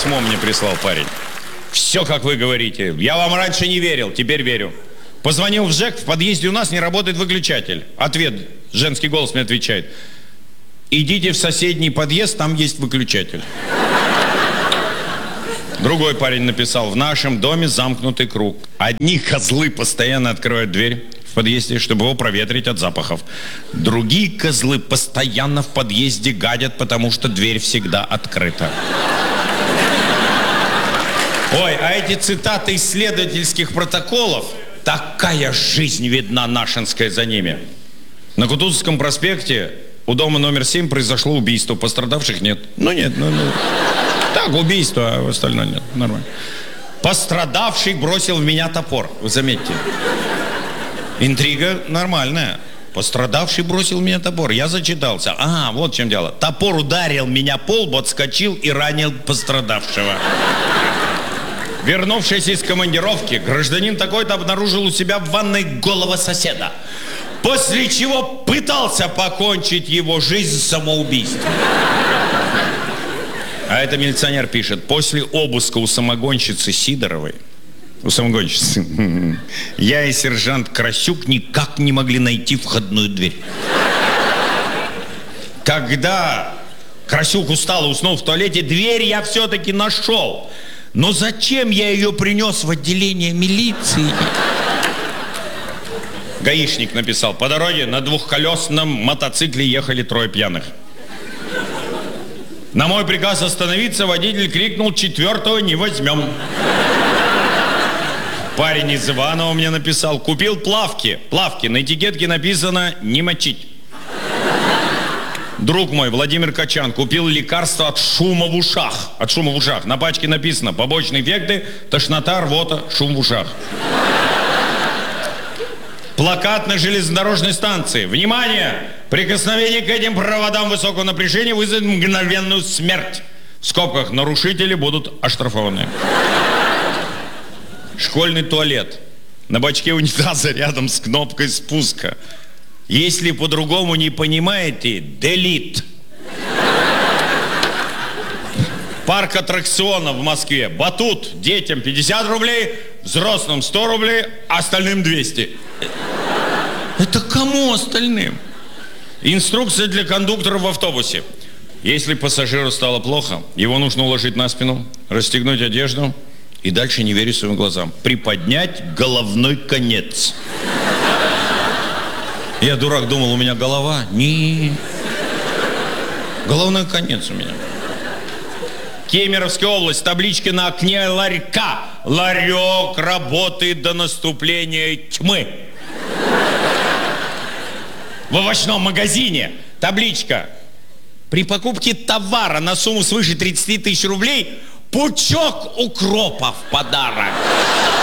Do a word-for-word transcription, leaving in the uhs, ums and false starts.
Письмо мне прислал парень. Все, как вы говорите. Я вам раньше не верил, теперь верю. Позвонил в ЖЭК, в подъезде у нас не работает выключатель. Ответ, женский голос мне отвечает. Идите в соседний подъезд, там есть выключатель. Другой парень написал, в нашем доме замкнутый круг. Одни козлы постоянно открывают дверь в подъезде, чтобы его проветрить от запахов. Другие козлы постоянно в подъезде гадят, потому что дверь всегда открыта. Ой, а эти цитаты исследовательских протоколов, такая жизнь видна нашинская за ними. На Кутузовском проспекте у дома номер семь произошло убийство, пострадавших нет. Ну нет, ну, ну так, убийство, а остальное нет, нормально. Пострадавший бросил в меня топор, вы заметьте. Интрига нормальная. Пострадавший бросил в меня топор, я зачитался. А, вот в чем дело. Топор ударил меня по лбу, отскочил и ранил пострадавшего. Вернувшись из командировки, гражданин такой-то обнаружил у себя в ванной голого соседа. После чего пытался покончить его жизнь самоубийством. А это милиционер пишет. После обыска у самогонщицы Сидоровой, у самогонщицы, я и сержант Красюк никак не могли найти входную дверь. Когда Красюк устал и уснул в туалете, дверь я все-таки нашел. Но зачем я ее принес в отделение милиции? Гаишник написал, по дороге на двухколесном мотоцикле ехали трое пьяных. На мой приказ остановиться водитель крикнул, четвертого не возьмем. Парень из Иванова мне написал, купил плавки. Плавки, на этикетке написано «не мочить». Друг мой, Владимир Качан, купил лекарство от шума в ушах. От шума в ушах. На пачке написано побочные эффекты, тошнота, рвота, шум в ушах. Плакат на железнодорожной станции. Внимание! Прикосновение к этим проводам высокого напряжения вызовет мгновенную смерть. В скобках нарушители будут оштрафованы. Школьный туалет. На бачке унитаза рядом с кнопкой спуска. Если по-другому не понимаете, делит. Парк аттракционов в Москве. Батут детям пятьдесят рублей, взрослым сто рублей, остальным двести. Это кому остальным? Инструкция для кондуктора в автобусе. Если пассажиру стало плохо, его нужно уложить на спину, расстегнуть одежду и дальше не верить своим глазам. Приподнять головной конец. Я, дурак, думал, у меня голова. Не. Головной конец у меня. Кемеровская область. Таблички на окне ларька. Ларек работает до наступления тьмы. В овощном магазине табличка. При покупке товара на сумму свыше тридцати тысяч рублей пучок укропа в подарок.